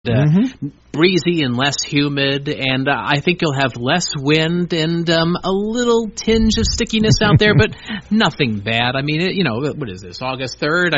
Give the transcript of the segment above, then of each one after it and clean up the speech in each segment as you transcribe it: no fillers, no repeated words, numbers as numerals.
breezy and less humid, and I think you'll have less wind and a little tinge of stickiness out there, but nothing bad. I mean, what is this, August 3rd?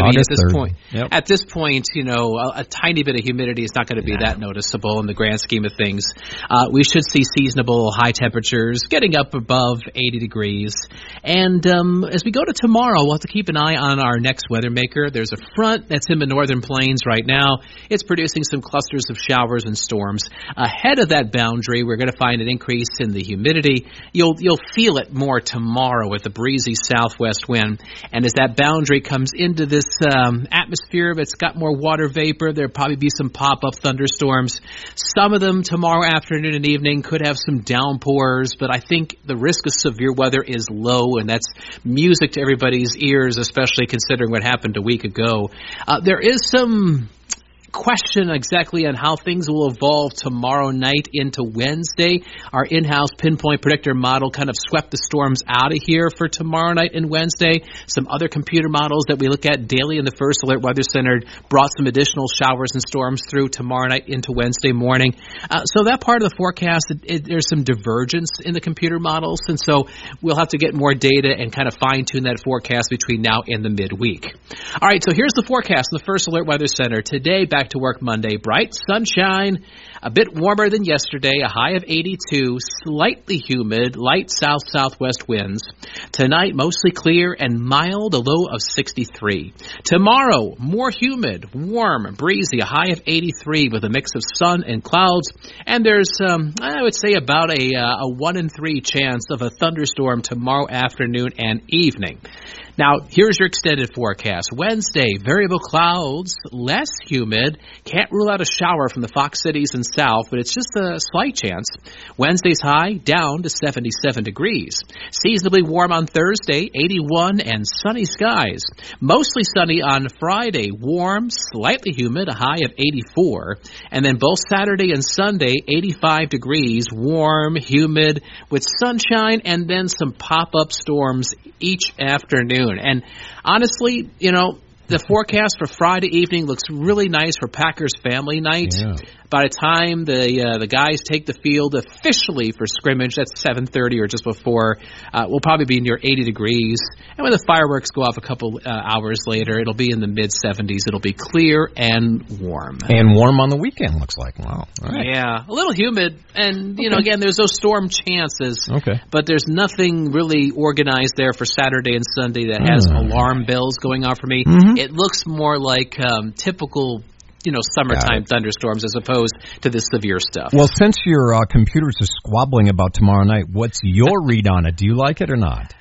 At this point, a tiny bit of humidity is not going to be that noticeable in the grand scheme of things. We should see seasonable high temperatures getting up above 80 degrees. And as we go to tomorrow, we'll have to keep an eye on our next weather maker. There's a front that's in the northern plains right now. It's producing some clusters of showers and storms. Ahead of that boundary, we're going to find an increase in the humidity. You'll feel it more tomorrow with the breezy southwest wind. And as that boundary comes into this atmosphere that's got more water vapor, there'll probably be some pop-up thunderstorms. Some of them tomorrow afternoon and evening could have some downpours, but I think the risk of severe weather is low, and that's music to everybody's ears, especially considering what happened a week ago. There is some question exactly on how things will evolve tomorrow night into Wednesday. Our in-house pinpoint predictor model kind of swept the storms out of here for tomorrow night and Wednesday. Some other computer models that we look at daily in the First Alert Weather Center brought some additional showers and storms through tomorrow night into Wednesday morning. So that part of the forecast, there's some divergence in the computer models, and so we'll have to get more data and kind of fine-tune that forecast between now and the midweek. All right, so here's the forecast in the First Alert Weather Center. Today, back to work Monday. Bright sunshine, a bit warmer than yesterday, a high of 82, slightly humid, light south-southwest winds. Tonight, mostly clear and mild, a low of 63. Tomorrow, more humid, warm, breezy, a high of 83 with a mix of sun and clouds. And there's, I would say, about a 1 in 3 chance of a thunderstorm tomorrow afternoon and evening. Now, here's your extended forecast. Wednesday, variable clouds, less humid. Can't rule out a shower from the Fox cities and south, but it's just a slight chance. Wednesday's high down to 77 degrees. Seasonably warm on Thursday, 81 and sunny skies. Mostly sunny on Friday, warm, slightly humid, a high of 84. And then both Saturday and Sunday, 85 degrees, warm, humid, with sunshine and then some pop-up storms each afternoon. And honestly, the forecast for Friday evening looks really nice for Packers family night. Yeah. By the time the guys take the field officially for scrimmage, that's 7:30 or just before, we'll probably be near 80 degrees. And when the fireworks go off a couple hours later, it'll be in the mid-70s. It'll be clear and warm. And warm on the weekend, looks like. Wow. All right. Yeah, a little humid. And, again, there's those storm chances. Okay. But there's nothing really organized there for Saturday and Sunday that has alarm bells going off for me. Mm-hmm. It looks more like typical summertime thunderstorms as opposed to this severe stuff. Well, since your computers are squabbling about tomorrow night, what's your read on it? Do you like it or not?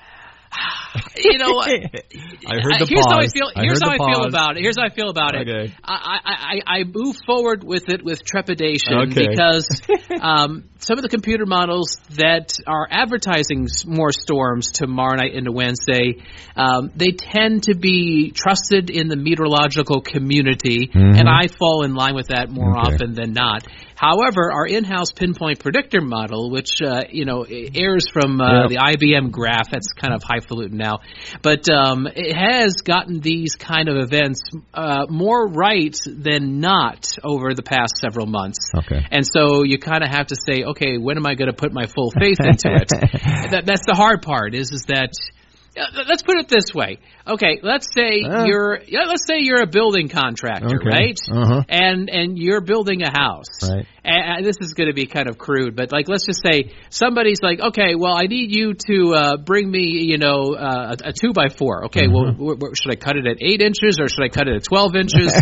You know what? I heard the Here's pause. how I feel. Here's how I feel about it. Here's how I feel about it. Okay. I move forward with it with trepidation because some of the computer models that are advertising more storms tomorrow night into Wednesday, they tend to be trusted in the meteorological community, and I fall in line with that more often than not. However, our in-house pinpoint predictor model, which airs from the IBM graph, that's kind of highfalutin now, but it has gotten these kind of events more right than not over the past several months. Okay. And so you kind of have to say, okay, when am I going to put my full faith into it? That's the hard part. Is that. Let's put it this way. Okay, let's say you're a building contractor, right? Uh-huh. And you're building a house. Right. And this is going to be kind of crude, but let's just say somebody's like, okay, well, I need you to bring me, a 2x4. Okay, well, should I cut it at 8 inches or should I cut it at 12 inches?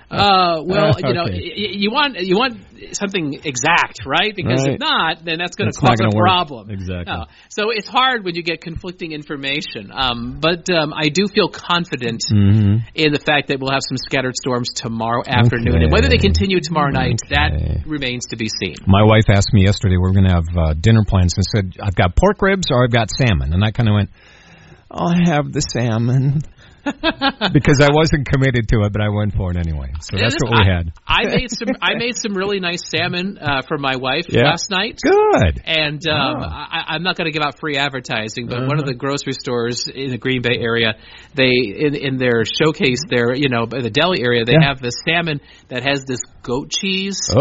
You want something exact, right? Because if not, then that's going to cause a problem. Exactly. So it's hard when you get conflicting information. But I do feel confident in the fact that we'll have some scattered storms tomorrow afternoon. And whether they continue tomorrow night, that remains to be seen. My wife asked me yesterday, we're going to have dinner plans, and said, I've got pork ribs or I've got salmon. And I kind of went, I'll have the salmon. Because I wasn't committed to it, but I went for it anyway. So that's what we had. I made some really nice salmon for my wife last night. Good. And I'm not going to give out free advertising, but one of the grocery stores in the Green Bay area, they in their showcase there, the deli area, they have the salmon that has this goat cheese